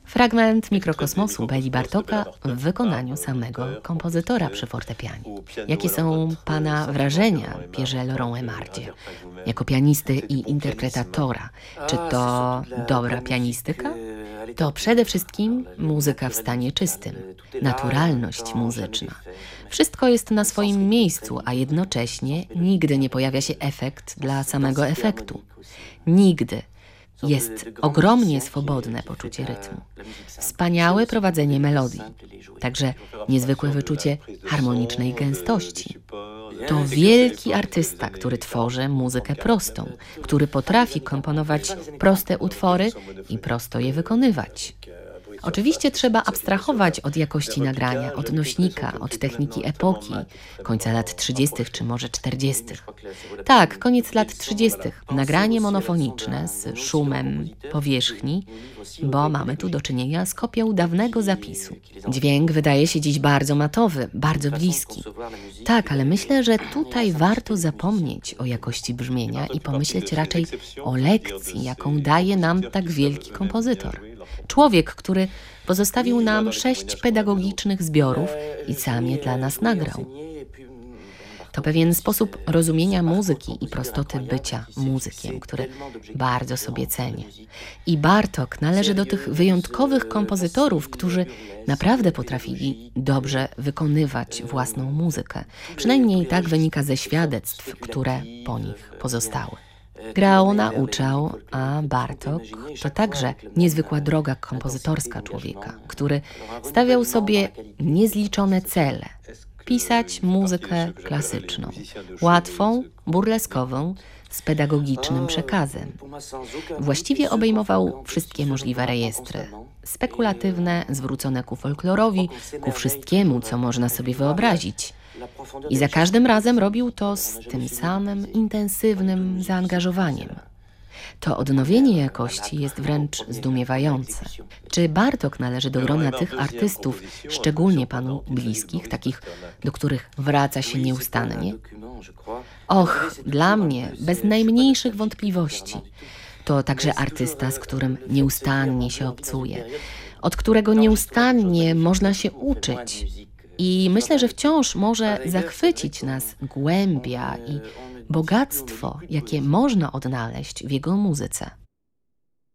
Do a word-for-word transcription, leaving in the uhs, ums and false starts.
Fragment mikrokosmosu Beli Bartoka w wykonaniu samego kompozytora przy fortepianie. Jakie są Pana wrażenia, Pierze Laurent Emardzie, jako pianisty i interpretatora? Czy to dobra pianistyka? To przede wszystkim muzyka w stanie czystym, naturalność muzyczna. Wszystko jest na swoim miejscu, a jednocześnie nigdy nie pojawia się efekt dla samego efektu. Nigdy. Jest ogromnie swobodne poczucie rytmu, wspaniałe prowadzenie melodii, także niezwykłe wyczucie harmonicznej gęstości. To wielki artysta, który tworzy muzykę prostą, który potrafi komponować proste utwory i prosto je wykonywać. Oczywiście trzeba abstrahować od jakości nagrania, od nośnika, od techniki epoki, końca lat trzydziestych czy może czterdziestych. Tak, koniec lat trzydziestych. Nagranie monofoniczne z szumem powierzchni, bo mamy tu do czynienia z kopią dawnego zapisu. Dźwięk wydaje się dziś bardzo matowy, bardzo bliski. Tak, ale myślę, że tutaj warto zapomnieć o jakości brzmienia i pomyśleć raczej o lekcji, jaką daje nam tak wielki kompozytor. Człowiek, który pozostawił nam sześć pedagogicznych zbiorów i sam je dla nas nagrał. To pewien sposób rozumienia muzyki i prostoty bycia muzykiem, który bardzo sobie cenię. I Bartók należy do tych wyjątkowych kompozytorów, którzy naprawdę potrafili dobrze wykonywać własną muzykę. Przynajmniej tak wynika ze świadectw, które po nich pozostały. Grał, nauczał, a Bartók to także niezwykła droga kompozytorska człowieka, który stawiał sobie niezliczone cele. Pisać muzykę klasyczną, łatwą, burleskową, z pedagogicznym przekazem. Właściwie obejmował wszystkie możliwe rejestry. Spekulatywne, zwrócone ku folklorowi, ku wszystkiemu, co można sobie wyobrazić. I za każdym razem robił to z tym samym intensywnym zaangażowaniem. To odnowienie jakości jest wręcz zdumiewające. Czy Bartók należy do grona tych artystów, szczególnie Panu bliskich, takich, do których wraca się nieustannie? Och, dla mnie, bez najmniejszych wątpliwości. To także artysta, z którym nieustannie się obcuje, od którego nieustannie można się uczyć. I myślę, że wciąż może zachwycić nas głębia i bogactwo, jakie można odnaleźć w jego muzyce.